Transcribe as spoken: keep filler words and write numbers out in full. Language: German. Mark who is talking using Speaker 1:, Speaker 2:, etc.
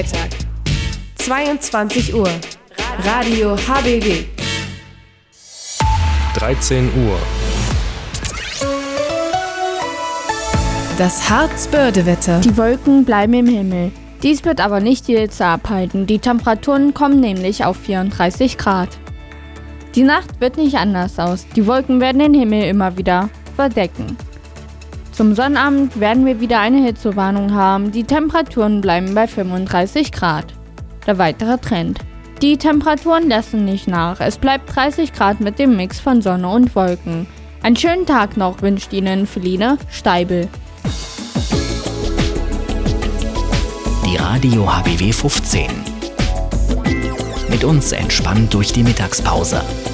Speaker 1: Freitag, zweiundzwanzig Uhr, Radio H B G.
Speaker 2: dreizehn Uhr.
Speaker 1: Das Harzbörde-Wetter.
Speaker 3: Die Wolken bleiben im Himmel. Dies wird aber nicht die Hitze abhalten. Die Temperaturen kommen nämlich auf vierunddreißig Grad. Die Nacht wird nicht anders aus. Die Wolken werden den Himmel immer wieder verdecken. Zum Sonnabend werden wir wieder eine Hitzewarnung haben. Die Temperaturen bleiben bei fünfunddreißig Grad. Der weitere Trend. Die Temperaturen lassen nicht nach. Es bleibt dreißig Grad mit dem Mix von Sonne und Wolken. Einen schönen Tag noch wünscht Ihnen Feline Steibel.
Speaker 4: Die Radio H B W fünfzehn. Mit uns entspannt durch die Mittagspause.